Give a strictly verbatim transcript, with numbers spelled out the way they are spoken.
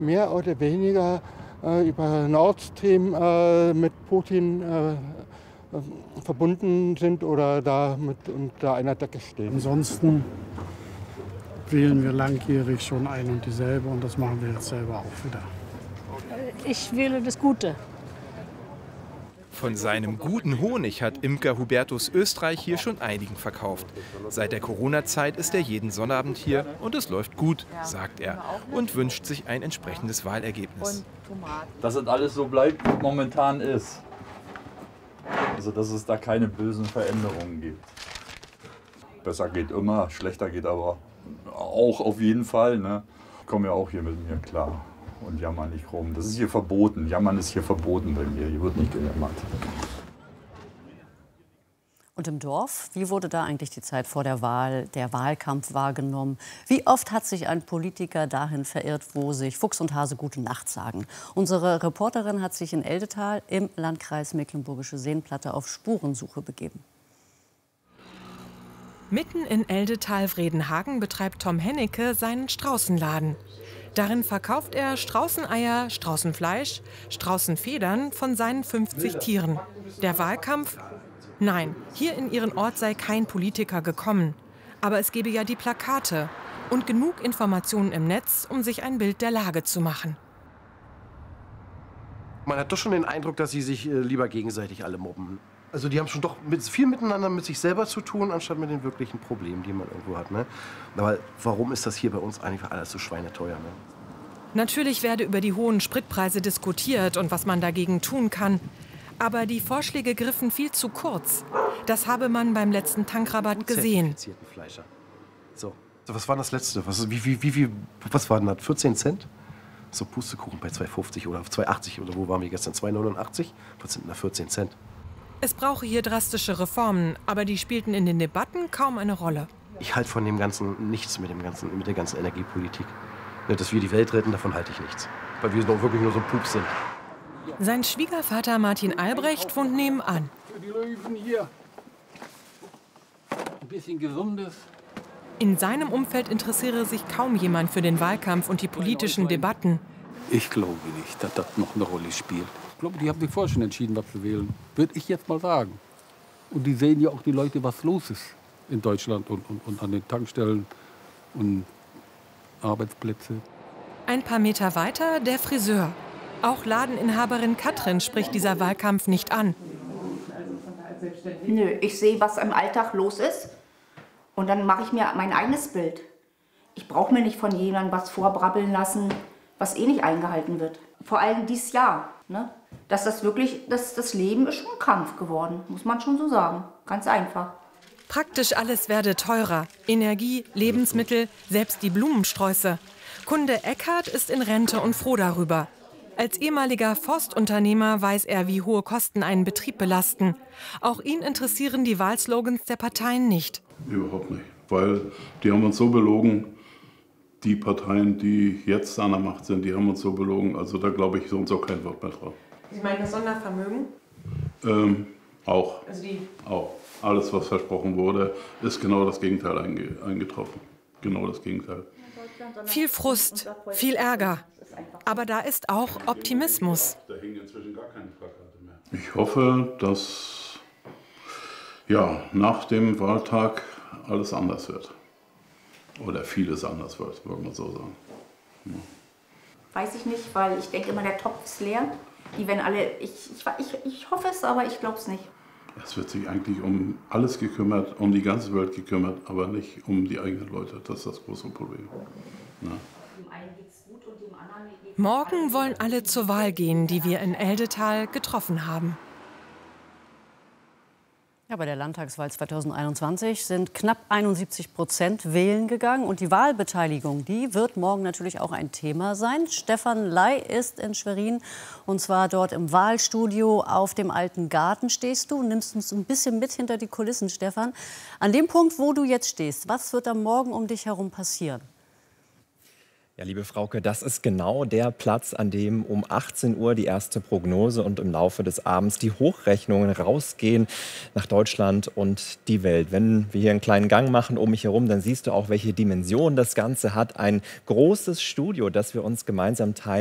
Mehr oder weniger äh, über Nord Stream äh, mit Putin äh, verbunden sind oder da mit unter einer Decke stehen. Ansonsten wählen wir langjährig schon ein und dieselbe und das machen wir jetzt selber auch wieder. Ich wähle das Gute. Von seinem guten Honig hat Imker Hubertus Österreich hier schon einigen verkauft. Seit der Corona-Zeit ist er jeden Sonnabend hier und es läuft gut, sagt er, und wünscht sich ein entsprechendes Wahlergebnis. Dass es alles so bleibt, wie es momentan ist. Also dass es da keine bösen Veränderungen gibt. Besser geht immer, schlechter geht aber auch auf jeden Fall. Ne? Ich komme ja auch hier mit mir klar. Und jammern nicht rum. Das ist hier verboten. Jammern ist hier verboten bei mir. Hier wird nicht gejammert. Und im Dorf, wie wurde da eigentlich die Zeit vor der Wahl, der Wahlkampf wahrgenommen? Wie oft hat sich ein Politiker dahin verirrt, wo sich Fuchs und Hase gute Nacht sagen? Unsere Reporterin hat sich in Eldetal im Landkreis Mecklenburgische Seenplatte auf Spurensuche begeben. Mitten in Eldetal-Vredenhagen betreibt Tom Hennecke seinen Straußenladen. Darin verkauft er Straußeneier, Straußenfleisch, Straußenfedern von seinen fünfzig Tieren. Der Wahlkampf? Nein, hier in ihren Ort sei kein Politiker gekommen. Aber es gebe ja die Plakate und genug Informationen im Netz, um sich ein Bild der Lage zu machen. Man hat doch schon den Eindruck, dass sie sich äh, lieber gegenseitig alle mobben. Also die haben schon doch mit, viel miteinander mit sich selber zu tun, anstatt mit den wirklichen Problemen, die man irgendwo hat. Ne? Aber warum ist das hier bei uns eigentlich alles so schweineteuer? Ne? Natürlich werde über die hohen Spritpreise diskutiert und was man dagegen tun kann. Aber die Vorschläge griffen viel zu kurz. Das habe man beim letzten Tankrabatt gesehen. So, so was war das letzte? Was, wie, wie, wie, wie, was war denn das? vierzehn Cent? So Pustekuchen bei zwei fünfzig oder auf zwei achtzig oder wo waren wir gestern? zwei neunundachtzig? Was sind denn da vierzehn Cent? Es brauche hier drastische Reformen, aber die spielten in den Debatten kaum eine Rolle. Ich halte von dem Ganzen nichts mit, dem ganzen, mit der ganzen Energiepolitik. Dass wir die Welt retten, davon halte ich nichts. Weil wir doch wirklich nur so ein Pups sind. Sein Schwiegervater Martin Albrecht wohnt nebenan. Für die Löwen hier. Ein bisschen Gesundes. In seinem Umfeld interessiere sich kaum jemand für den Wahlkampf und die politischen Debatten. Ich glaube nicht, dass das noch eine Rolle spielt. Ich glaube, die haben sich vorher schon entschieden, was zu wählen. Würde ich jetzt mal sagen. Und die sehen ja auch die Leute, was los ist in Deutschland und, und, und an den Tankstellen und Arbeitsplätze. Ein paar Meter weiter der Friseur. Auch Ladeninhaberin Katrin spricht dieser Wahlkampf nicht an. Nö, ich sehe, was im Alltag los ist. Und dann mache ich mir mein eigenes Bild. Ich brauche mir nicht von jemandem was vorbrabbeln lassen, was eh nicht eingehalten wird. Vor allem dieses Jahr. Ne? Dass das wirklich, das, das Leben ist schon ein Kampf geworden, muss man schon so sagen. Ganz einfach. Praktisch alles werde teurer. Energie, Lebensmittel, selbst die Blumensträuße. Kunde Eckhardt ist in Rente und froh darüber. Als ehemaliger Forstunternehmer weiß er, wie hohe Kosten einen Betrieb belasten. Auch ihn interessieren die Wahlslogans der Parteien nicht. Überhaupt nicht, weil die haben uns so belogen, die Parteien, die jetzt an der Macht sind, die haben uns so belogen. Also da glaube ich so und so kein Wort mehr drauf. Sie meinen das Sondervermögen? Ähm, auch. Also die auch. Alles, was versprochen wurde, ist genau das Gegenteil einge eingetroffen. Genau das Gegenteil. Viel Frust, viel Ärger. Aber da ist auch Optimismus. Da hängen inzwischen gar keine Plakate mehr. Ich hoffe, dass ja, nach dem Wahltag alles anders wird. Oder vieles anders wird, würde man so sagen. Ja. Weiß ich nicht, weil ich denke immer, der Topf ist leer. Die werden alle, ich, ich, ich, ich hoffe es, aber ich glaube es nicht. Es wird sich eigentlich um alles gekümmert, um die ganze Welt gekümmert, aber nicht um die eigenen Leute. Das ist das große Problem. Ja. Morgen wollen alle zur Wahl gehen, die wir in Eldetal getroffen haben. Ja, bei der Landtagswahl zweitausendeinundzwanzig sind knapp einundsiebzig Prozent wählen gegangen. Und die Wahlbeteiligung, die wird morgen natürlich auch ein Thema sein. Stefan Ley ist in Schwerin, und zwar dort im Wahlstudio auf dem Alten Garten stehst du. Nimmst uns ein bisschen mit hinter die Kulissen, Stefan. An dem Punkt, wo du jetzt stehst, was wird am Morgen um dich herum passieren? Ja, liebe Frauke, das ist genau der Platz, an dem um achtzehn Uhr die erste Prognose und im Laufe des Abends die Hochrechnungen rausgehen nach Deutschland und die Welt. Wenn wir hier einen kleinen Gang machen um mich herum, dann siehst du auch, welche Dimension das Ganze hat. Ein großes Studio, das wir uns gemeinsam teilen.